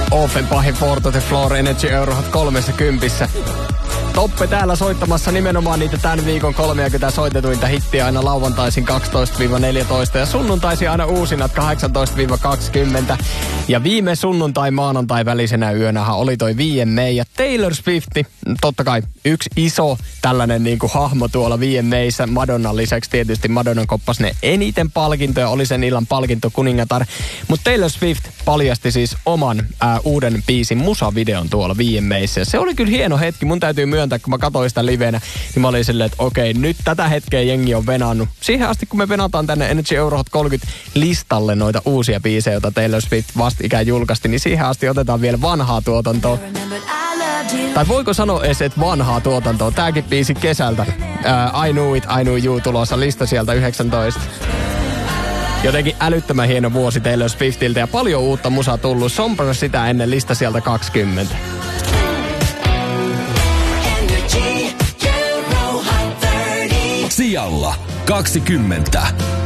Offenbachin Forte de Flor Energy Eurohot 30. Toppe täällä soittamassa nimenomaan niitä tämän viikon 30 soitetuinta hittiä aina lauantaisin 12-14 ja sunnuntaisin aina uusinat 18-20. Ja viime sunnuntai-maanantai välisenä yönähän oli toi VMA ja Taylor Swifti. Totta kai yksi iso tällainen niinku hahmo tuolla VMAissä. Madonnan lisäksi tietysti Madonnan koppas ne eniten palkintoja, oli sen illan palkintokuningatar. Mutta Taylor Swift paljasti siis oman uuden biisin musavideon tuolla VMAissä. Se oli kyllä hieno hetki, mun täytyy myöntää, kun mä katsoin sitä livenä, niin mä olin silleen, että okei, nyt tätä hetkeä jengi on venannut. Siihen asti, kun me venataan tänne Energy Eurohot 30 listalle noita uusia biisejä, joita Taylor Swift vastikään julkaisti, niin siihen asti otetaan vielä vanhaa tuotantoa. Tai voiko sanoa edes, että vanhaa tuotantoa? Tääkin biisi kesältä. I Knew It, I Knew You tulossa lista sieltä 19. Jotenkin älyttömän hieno vuosi Taylor Swiftiltä ja paljon uutta musaa tullut. Somber sitä ennen lista sieltä 20. Sijalla 20.